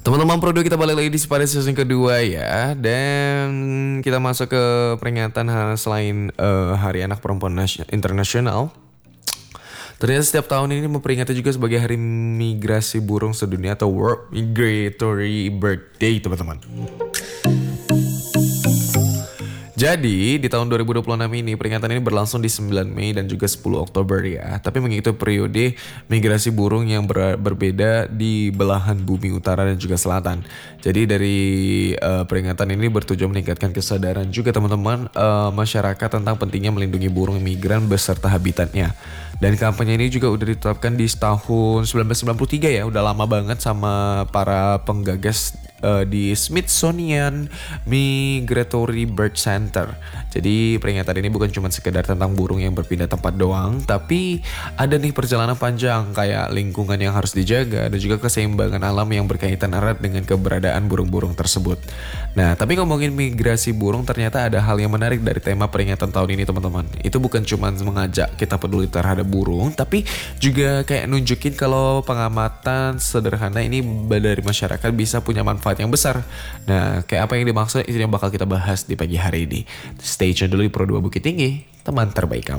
Teman-teman Prodo, kita balik lagi di pada season kedua ya. Dan kita masuk ke peringatan selain Hari Anak Perempuan Internasional. Ternyata setiap tahun ini memperingati juga sebagai Hari Migrasi Burung Sedunia atau World Migratory Bird Day, teman-teman. Jadi di tahun 2026 ini peringatan ini berlangsung di 9 Mei dan juga 10 Oktober ya. Tapi mengikuti periode migrasi burung yang berbeda di belahan bumi utara dan juga selatan. Jadi dari peringatan ini bertujuan meningkatkan kesadaran juga teman-teman masyarakat tentang pentingnya melindungi burung migran beserta habitatnya. Dan kampanye ini juga udah ditetapkan di tahun 1993 ya, udah lama banget sama para penggagas di Smithsonian Migratory Bird Center. Jadi peringatan ini bukan cuma sekedar tentang burung yang berpindah tempat doang, tapi ada nih perjalanan panjang kayak lingkungan yang harus dijaga dan juga keseimbangan alam yang berkaitan erat dengan keberadaan burung-burung tersebut. Nah, tapi ngomongin migrasi burung, ternyata ada hal yang menarik dari tema peringatan tahun ini teman-teman. Itu bukan cuma mengajak kita peduli terhadap burung, tapi juga kayak nunjukin kalau pengamatan sederhana ini dari masyarakat bisa punya manfaat yang besar. Nah, kayak apa yang dimaksud itu yang bakal kita bahas di pagi hari ini. Stay tune dulu di Pro 2 Bukit Tinggi, teman terbaik kamu.